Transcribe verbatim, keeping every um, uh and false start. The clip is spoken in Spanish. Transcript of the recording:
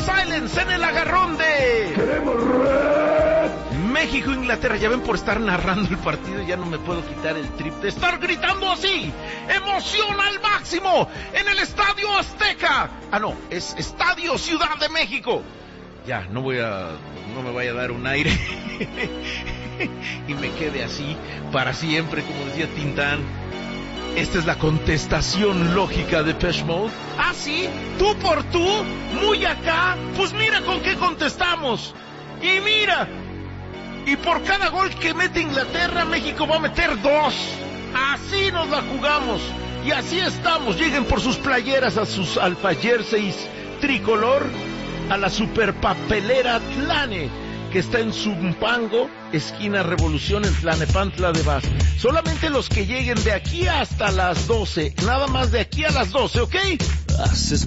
Silence en el agarrón de... ¡Queremos red! México-Inglaterra. Ya ven, por estar narrando el partido ya no me puedo quitar el trip de estar gritando así. ¡Emoción al máximo! En el Estadio Azteca. Ah, no, es Estadio Ciudad de México. Ya, no voy a... no me vaya a dar un aire y me quede así para siempre, como decía Tintán. Esta es la contestación lógica de Depeche Mode. Ah, sí, tú por tú, muy acá. Pues mira con qué contestamos. Y mira, y por cada gol que mete Inglaterra, México va a meter dos. Así nos la jugamos. Y así estamos. Lleguen por sus playeras a sus alfa jerseys tricolor a la superpapelera Tlane, que está en Zumpango, esquina Revolución, en Tlanepantla de Vaz. Solamente los que lleguen de aquí hasta las doce, nada más de aquí a las doce, ¿ok? Haces